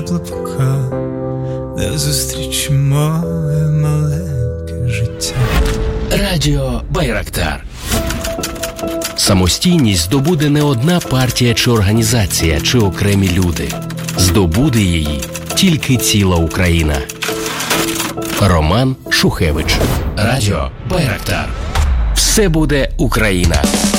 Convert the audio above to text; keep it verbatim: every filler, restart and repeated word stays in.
пока, де зустрічемо маленьке життя. Радіо Байрактар. Самостійність здобуде не одна партія чи організація, чи окремі люди. Здобуде її тільки ціла Україна. Роман Шухевич. Радіо Байрактар. Все буде Україна.